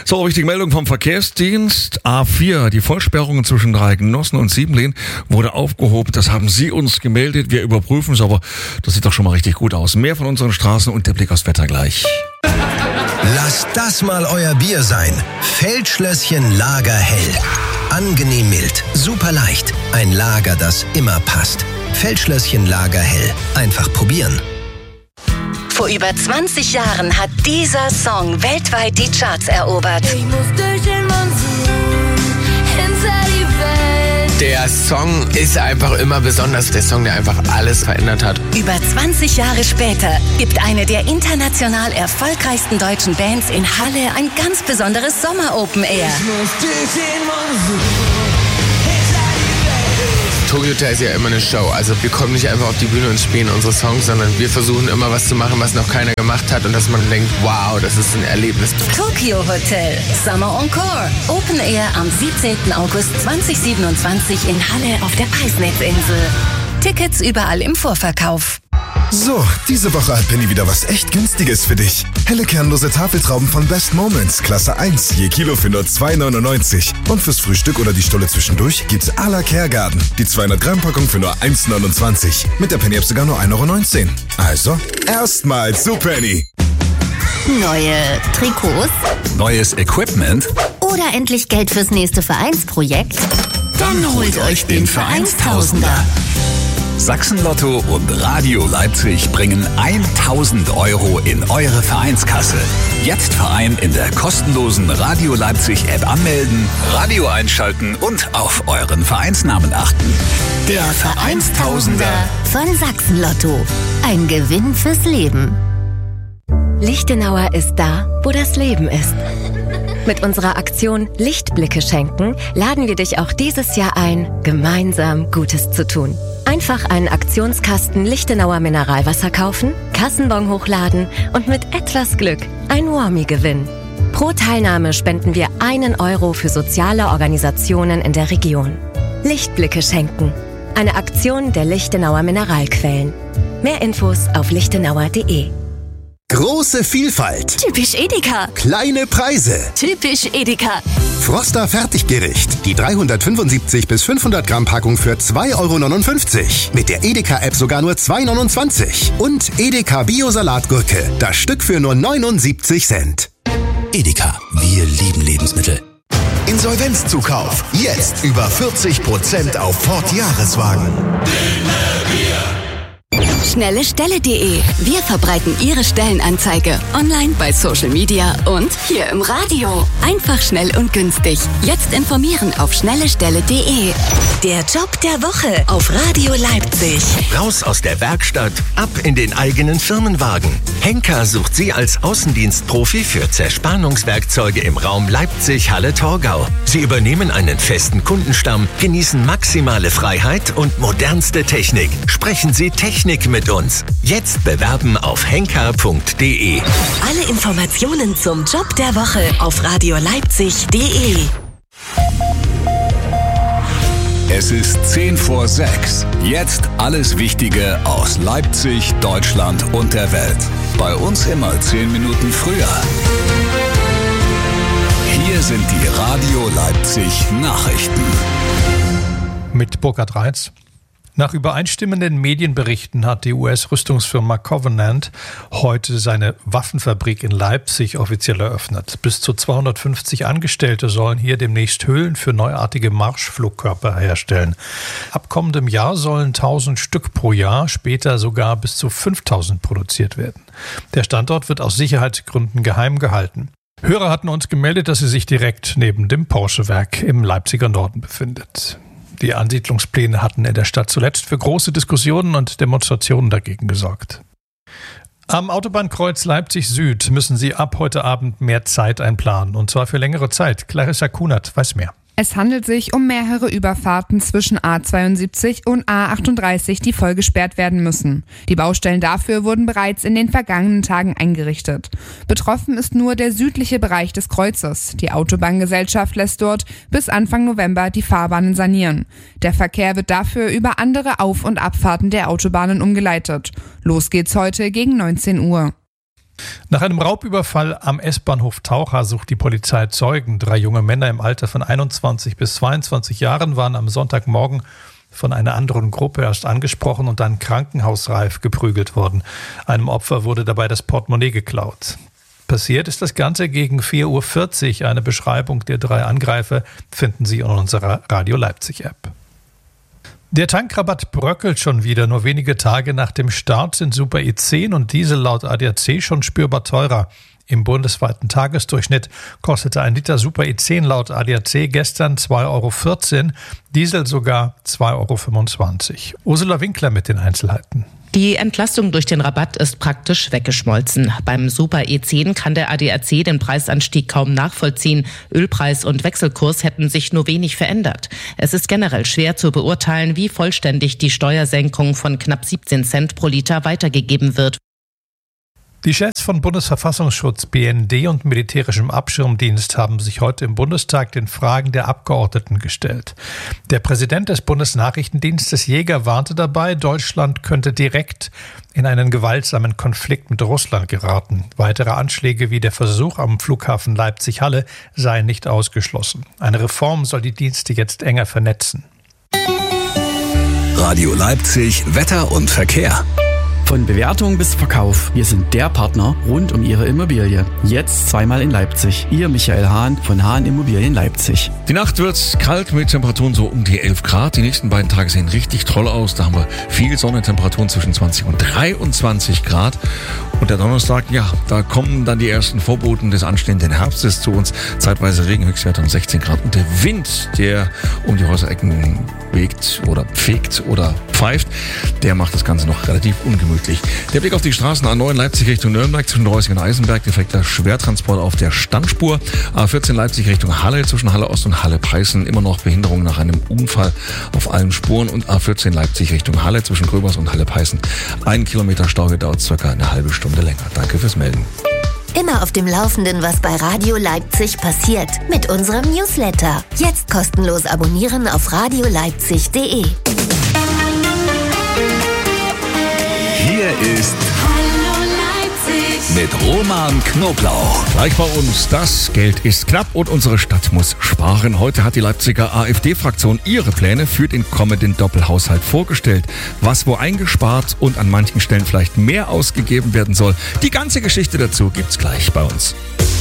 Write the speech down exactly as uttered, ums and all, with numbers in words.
So, wichtige Meldung vom Verkehrsdienst. A vier, die Vollsperrungen zwischen Dreigenossen und Siebenlehn wurde aufgehoben. Das haben Sie uns gemeldet. Wir überprüfen es, aber das sieht doch schon mal richtig gut aus. Mehr von unseren Straßen und der Blick aufs Wetter gleich. Lasst das mal euer Bier sein. Feldschlösschen Lagerhell. Angenehm mild, super leicht. Ein Lager, das immer passt. Feldschlösschen Lagerhell. Einfach probieren. Vor über zwanzig Jahren hat dieser Song weltweit die Charts erobert. Ich muss durch den Monsun, hinter die Welt. Der Song ist einfach immer besonders. Der Song, der einfach alles verändert hat. Über zwanzig Jahre später gibt eine der international erfolgreichsten deutschen Bands in Halle ein ganz besonderes Sommer-Open Air. Ich muss durch den Monsun. Tokyo Hotel ist ja immer eine Show. Also wir kommen nicht einfach auf die Bühne und spielen unsere Songs, sondern wir versuchen immer was zu machen, was noch keiner gemacht hat und dass man denkt, wow, das ist ein Erlebnis. Tokyo Hotel Summer Encore. Open Air am siebzehnten August zweitausendsiebenundzwanzig in Halle auf der Eisnetzinsel. Tickets überall im Vorverkauf. So, diese Woche hat Penny wieder was echt Günstiges für dich. Helle kernlose Tafeltrauben von Best Moments, Klasse eins, je Kilo für nur zwei neunundneunzig. Und fürs Frühstück oder die Stulle zwischendurch gibt's à la Kergarten. Die zweihundert Gramm Packung für nur eins neunundzwanzig. Mit der Penny-App sogar nur ein Euro neunzehn. Also, erstmal zu Penny. Neue Trikots? Neues Equipment? Oder endlich Geld fürs nächste Vereinsprojekt? Dann holt euch den Vereinstausender. Sachsen-Lotto und Radio Leipzig bringen tausend Euro in eure Vereinskasse. Jetzt Verein in der kostenlosen Radio Leipzig-App anmelden, Radio einschalten und auf euren Vereinsnamen achten. Der Vereinstausender von Sachsen-Lotto. Ein Gewinn fürs Leben. Lichtenauer ist da, wo das Leben ist. Mit unserer Aktion Lichtblicke schenken laden wir dich auch dieses Jahr ein, gemeinsam Gutes zu tun. Einfach einen Aktionskasten Lichtenauer Mineralwasser kaufen, Kassenbon hochladen und mit etwas Glück ein Warmie gewinnen. Pro Teilnahme spenden wir einen Euro für soziale Organisationen in der Region. Lichtblicke schenken. Eine Aktion der Lichtenauer Mineralquellen. Mehr Infos auf lichtenauer punkt de. Große Vielfalt. Typisch Edeka. Kleine Preise. Typisch Edeka. Froster Fertiggericht. Die dreihundertfünfundsiebzig bis fünfhundert Gramm Packung für zwei Euro neunundfünfzig. Mit der Edeka-App sogar nur zwei Euro neunundzwanzig. Und Edeka Bio-Salatgurke. Das Stück für nur neunundsiebzig Cent. Edeka. Wir lieben Lebensmittel. Insolvenzzukauf. Jetzt über vierzig Prozent auf Ford Jahreswagen. Schnelle Stelle punkt de. Wir verbreiten Ihre Stellenanzeige online, bei Social Media und hier im Radio. Einfach, schnell und günstig. Jetzt informieren auf schnelle Stelle punkt de. Der Job der Woche auf Radio Leipzig. Raus aus der Werkstatt, ab in den eigenen Firmenwagen. Henker sucht Sie als Außendienstprofi für Zerspannungswerkzeuge im Raum Leipzig-Halle-Torgau. Sie übernehmen einen festen Kundenstamm, genießen maximale Freiheit und modernste Technik. Sprechen Sie Technik mit uns. Jetzt bewerben auf henker punkt de. Alle Informationen zum Job der Woche auf radio leipzig punkt de. Es ist zehn vor sechs. Jetzt alles Wichtige aus Leipzig, Deutschland und der Welt. Bei uns immer zehn Minuten früher. Hier sind die Radio Leipzig Nachrichten. Mit Burkhard Reitz. Nach übereinstimmenden Medienberichten hat die U S-Rüstungsfirma Covenant heute seine Waffenfabrik in Leipzig offiziell eröffnet. Bis zu zweihundertfünfzig Angestellte sollen hier demnächst Hüllen für neuartige Marschflugkörper herstellen. Ab kommendem Jahr sollen tausend Stück pro Jahr, später sogar bis zu fünftausend produziert werden. Der Standort wird aus Sicherheitsgründen geheim gehalten. Hörer hatten uns gemeldet, dass sie sich direkt neben dem Porsche-Werk im Leipziger Norden befindet. Die Ansiedlungspläne hatten in der Stadt zuletzt für große Diskussionen und Demonstrationen dagegen gesorgt. Am Autobahnkreuz Leipzig Süd müssen Sie ab heute Abend mehr Zeit einplanen, und zwar für längere Zeit. Clarissa Kunert weiß mehr. Es handelt sich um mehrere Überfahrten zwischen A zweiundsiebzig und A achtunddreißig, die voll gesperrt werden müssen. Die Baustellen dafür wurden bereits in den vergangenen Tagen eingerichtet. Betroffen ist nur der südliche Bereich des Kreuzes. Die Autobahngesellschaft lässt dort bis Anfang November die Fahrbahnen sanieren. Der Verkehr wird dafür über andere Auf- und Abfahrten der Autobahnen umgeleitet. Los geht's heute gegen neunzehn Uhr. Nach einem Raubüberfall am S-Bahnhof Taucha sucht die Polizei Zeugen. Drei junge Männer im Alter von einundzwanzig bis zweiundzwanzig Jahren waren am Sonntagmorgen von einer anderen Gruppe erst angesprochen und dann krankenhausreif geprügelt worden. Einem Opfer wurde dabei das Portemonnaie geklaut. Passiert ist das Ganze gegen vier Uhr vierzig. Eine Beschreibung der drei Angreifer finden Sie in unserer Radio Leipzig-App. Der Tankrabatt bröckelt schon wieder. Nur wenige Tage nach dem Start sind Super E zehn und Diesel laut A D A C schon spürbar teurer. Im bundesweiten Tagesdurchschnitt kostete ein Liter Super E zehn laut A D A C gestern zwei Euro vierzehn, Diesel sogar zwei Euro fünfundzwanzig. Ursula Winkler mit den Einzelheiten. Die Entlastung durch den Rabatt ist praktisch weggeschmolzen. Beim Super E zehn kann der A D A C den Preisanstieg kaum nachvollziehen. Ölpreis und Wechselkurs hätten sich nur wenig verändert. Es ist generell schwer zu beurteilen, wie vollständig die Steuersenkung von knapp siebzehn Cent pro Liter weitergegeben wird. Die Chefs von Bundesverfassungsschutz, B N D und Militärischem Abschirmdienst haben sich heute im Bundestag den Fragen der Abgeordneten gestellt. Der Präsident des Bundesnachrichtendienstes Jäger warnte dabei, Deutschland könnte direkt in einen gewaltsamen Konflikt mit Russland geraten. Weitere Anschläge wie der Versuch am Flughafen Leipzig-Halle seien nicht ausgeschlossen. Eine Reform soll die Dienste jetzt enger vernetzen. Radio Leipzig, Wetter und Verkehr. Von Bewertung bis Verkauf. Wir sind der Partner rund um Ihre Immobilie. Jetzt zweimal in Leipzig. Ihr Michael Hahn von Hahn Immobilien Leipzig. Die Nacht wird kalt mit Temperaturen so um die elf Grad. Die nächsten beiden Tage sehen richtig toll aus. Da haben wir viel Sonne, Temperaturen zwischen zwanzig und dreiundzwanzig Grad. Und der Donnerstag, ja, da kommen dann die ersten Vorboten des anstehenden Herbstes zu uns. Zeitweise Regen, Höchstwerte um sechzehn Grad. Und der Wind, der um die Häuserecken wegt oder fegt oder pfeift, der macht das Ganze noch relativ ungemütlich. Der Blick auf die Straßen A neun Leipzig Richtung Nürnberg zwischen Reußing und Eisenberg, defekter Schwertransport auf der Standspur. A vierzehn Leipzig Richtung Halle zwischen Halle Ost und Halle Peißen, immer noch Behinderung nach einem Unfall auf allen Spuren. Und A vierzehn Leipzig Richtung Halle zwischen Gröbers und Halle Peißen, ein Kilometer Stau, dauert circa eine halbe Stunde länger. Danke fürs Melden. Immer auf dem Laufenden, was bei Radio Leipzig passiert. Mit unserem Newsletter. Jetzt kostenlos abonnieren auf radioleipzig punkt de. Hier ist mit Roman Knoblauch. Gleich bei uns, das Geld ist knapp und unsere Stadt muss sparen. Heute hat die Leipziger AfD-Fraktion ihre Pläne für den kommenden Doppelhaushalt vorgestellt. Was wo eingespart und an manchen Stellen vielleicht mehr ausgegeben werden soll. Die ganze Geschichte dazu gibt's gleich bei uns.